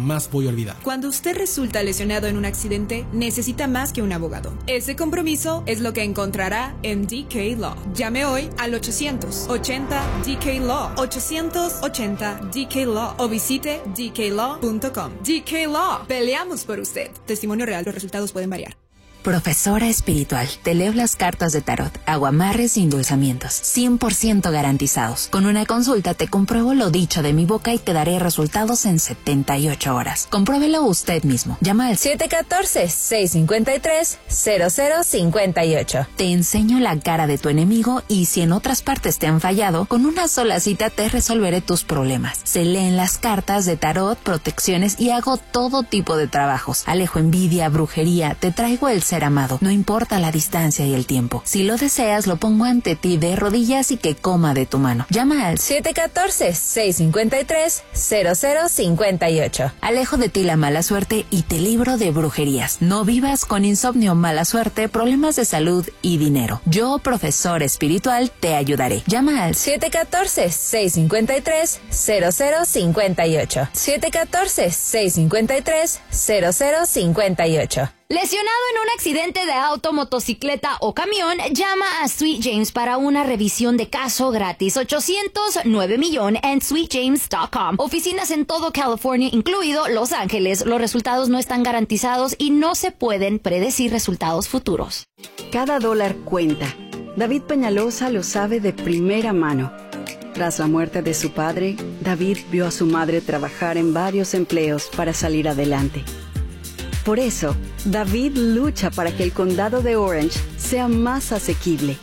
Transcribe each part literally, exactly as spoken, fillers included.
jamás voy a olvidar. Cuando usted resulta lesionado en un accidente, necesita más que un abogado. Ese compromiso es lo que encontrará en D K Law. Llame hoy al ochocientos ochenta D K Law, ochocientos ochenta D K Law o visite d k law punto com. D K Law, peleamos por usted. Testimonio real, los resultados pueden variar. Profesora espiritual, te leo las cartas de tarot, aguamarres y endulzamientos, cien por ciento garantizados. Con una consulta te compruebo lo dicho de mi boca y te daré resultados en setenta y ocho horas. Compruébelo usted mismo. Llama al siete uno cuatro, seis cinco tres, cero cero cinco ocho. Te enseño la cara de tu enemigo y si en otras partes te han fallado, con una sola cita te resolveré tus problemas. Se leen las cartas de tarot, protecciones y hago todo tipo de trabajos. Alejo envidia, brujería, te traigo el ser amado, no importa la distancia y el tiempo. Si lo deseas, lo pongo ante ti de rodillas y que coma de tu mano. Llama al siete uno cuatro, seis cinco tres, cero cero cinco ocho. Alejo de ti la mala suerte y te libro de brujerías. No vivas con insomnio, mala suerte, problemas de salud y dinero. Yo, profesor espiritual, te ayudaré. Llama al siete uno cuatro, seis cinco tres, cero cero cinco ocho. siete uno cuatro, seis cinco tres, cero cero cinco ocho. Lesionado en un accidente de auto, motocicleta o camión, llama a Sweet James para una revisión de caso gratis. ochocientos nueve millón en sweet james punto com. Oficinas en todo California, incluido Los Ángeles. Los resultados no están garantizados y no se pueden predecir resultados futuros. Cada dólar cuenta. David Peñalosa lo sabe de primera mano. Tras la muerte de su padre, David vio a su madre trabajar en varios empleos para salir adelante. Por eso, David lucha para que el condado de Orange sea más asequible.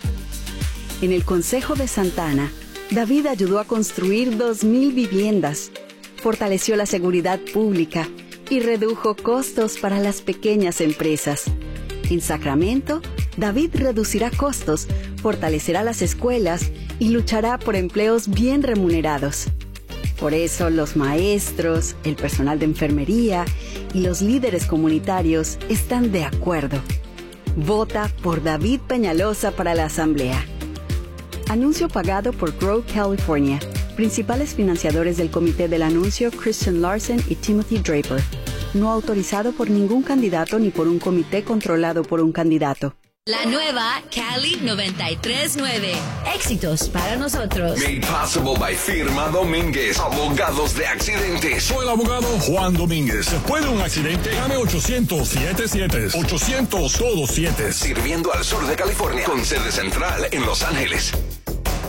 En el Consejo de Santa Ana, David ayudó a construir dos mil viviendas, fortaleció la seguridad pública y redujo costos para las pequeñas empresas. En Sacramento, David reducirá costos, fortalecerá las escuelas y luchará por empleos bien remunerados. Por eso los maestros, el personal de enfermería y los líderes comunitarios están de acuerdo. Vota por David Peñalosa para la Asamblea. Anuncio pagado por Grow California. Principales financiadores del comité del anuncio Christian Larson y Timothy Draper. No autorizado por ningún candidato ni por un comité controlado por un candidato. La nueva Cali noventa y tres punto nueve. Éxitos para nosotros. Made possible by Firma Domínguez, abogados de accidentes. Soy el abogado Juan Domínguez. Después de un accidente, llame ochocientos siete siete. ochocientos todos siete. Sirviendo al sur de California, con sede central en Los Ángeles.